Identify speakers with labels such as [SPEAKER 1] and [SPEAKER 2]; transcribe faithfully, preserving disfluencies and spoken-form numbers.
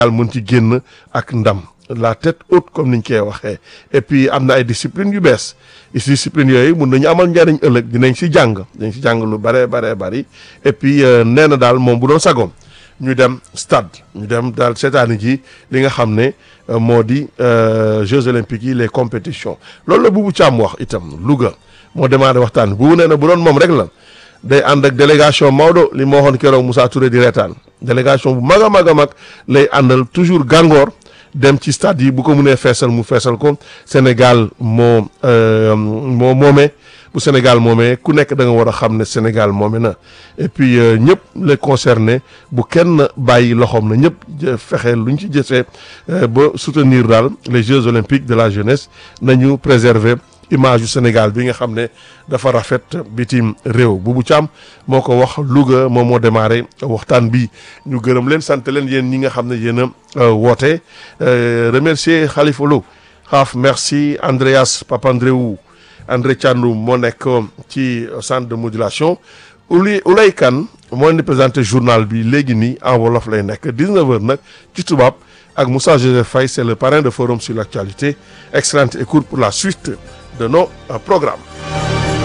[SPEAKER 1] mën ci génn ak ndam la tête haute comme niñ koy waxee et puis am na ay discipline yu bees discipline yooyu mun nañu amal njariñ ëllëg dinañ si jàng dinañ si jàng lu bare bare bari et puis nee na daal moom bu doon sagoom ñu dem stade ñu dem daal seetaani ji li nga xam ne moo di Jeux olympiques yi les compétitions loolu la Boubou Thiam wax itam Louga moo démarré waxtaan bu nee na bu doon moom rek la day ànd ak délégation Maodo li ma waxoon keroog Moussa Touré di reetaan délégation bu mag a mag a mag lay àndal toujours gàngoor dem ci stade yi bu ko mënee feesal mu feesal ko Sénégal moo moo moomee bu Sénégal moomee ku nekk da nga war a xam ne Sénégal moome na et puis ñëpp les concernés bu kenn bàyyi loxoom na ñëpp fexe lu ñu ci jësee ba soutenir daal les Jeux olympiques de la jeunesse nañu préserver image yu Sénégal bi nga xam ne dafa rafet bitim réew Boubou Thiam moo ko wax Louga moom moo démarré waxtaan bi ñu gërëm leen sant leen yéen ñi nga xam ne yéen a woote remercier Khalifa Lo xaaf merci Andreas Papandreou André Thiandoum moo nekk ci centre de modulation Oulay Oulay Kane moo leen di présenté journal bi léegi nii en wolof lay nekk dix-neuf heures nag ci tubaab ak Moussa Joseph Faye c'est le parrain de Forum sur l'actualité excellente écoute pour la suite de nos programmes.